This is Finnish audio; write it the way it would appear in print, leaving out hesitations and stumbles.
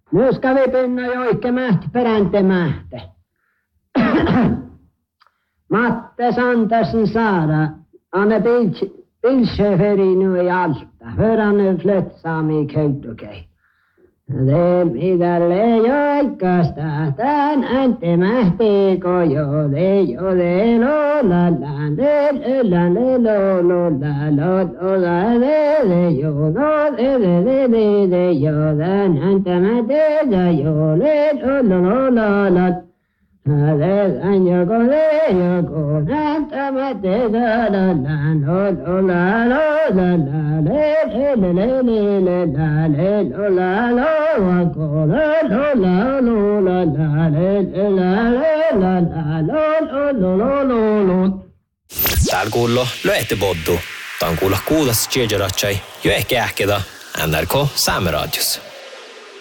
Nu ska vi börja joikemähti peräntemähti. Mattes Andersen Sara, han är bilchaufför nu i Alta. För han är flyttsam i Kautokeino. Det mitälle joikasta, tän antemähti kojo, det jo det lolala, det lolala, det jo tän antemähti jo, det lolala. Det anjoko, antemähti Täällä kuuluu Löehtipoddu. Tää on kuulla kuulas Tjejeratjai jo ehkä ähketä NRK Saameradios.